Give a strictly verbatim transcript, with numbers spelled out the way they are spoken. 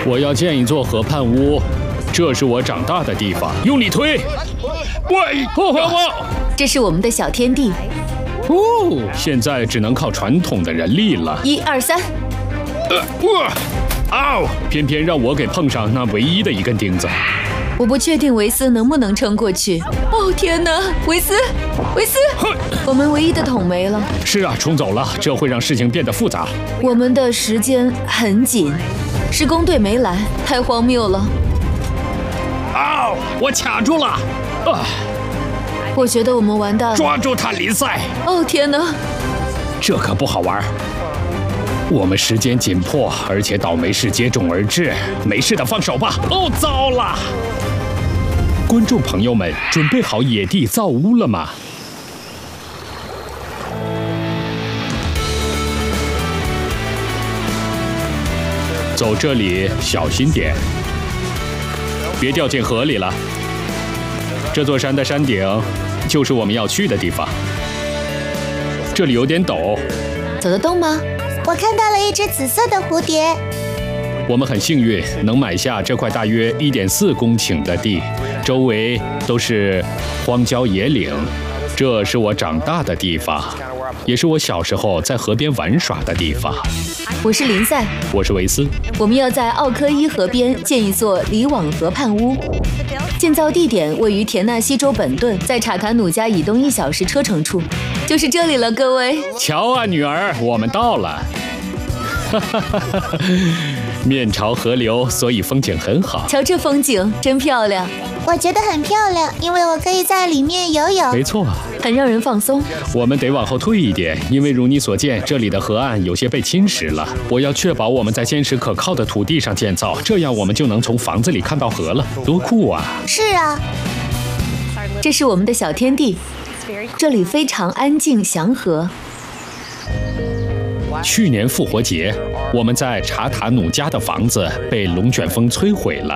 我要建一座河畔屋，这是我长大的地方。用力推！喂，破坏我！ 这是我们的小天地。 哦，现在只能靠传统的人力了。 一二三。 呃，哇！嗷！偏偏让我给碰上那唯一的一根钉子。 我不确定维斯能不能撑过去。哦天哪，维斯，维斯！我们唯一的桶没了。 是啊，冲走了，这会让事情变得复杂。 我们的时间很紧，施工队没来，太荒谬了。 嗷！我卡住了。啊！ 我觉得我们完蛋了。 抓住他，林赛！ 哦天哪， 这可不好玩。我们时间紧迫，而且倒霉事接踵而至。没事的，放手吧。哦，糟了！观众朋友们，准备好野地造屋了吗？走这里，小心点，别掉进河里了。这座山的山顶就是我们要去的地方。这里有点陡， 走得动吗？ 我看到了一只紫色的蝴蝶。 我们很幸运能买下这块大约一点四公顷的地，周围都是荒郊野岭。这是我长大的地方，也是我小时候在河边玩耍的地方。 我是林赛， 我是维斯。 我们要在奥科伊河边建一座里网河畔屋，建造地点位于田纳西州本顿，在查塔努加以东一小时车程处，就是这里了，各位。 瞧啊，女儿，我们到了。哈哈哈哈！面朝河流，所以风景很好。 瞧这风景，真漂亮。 我觉得很漂亮，因为我可以在里面游泳。 没错， 很让人放松。 我们得往后退一点，因为如你所见，这里的河岸有些被侵蚀了。我要确保我们在坚实可靠的土地上建造，这样我们就能从房子里看到河了，多酷啊！ 是啊， 这是我们的小天地，这里非常安静祥和。 去年复活节，我们在查塔努加的房子被龙卷风摧毁了。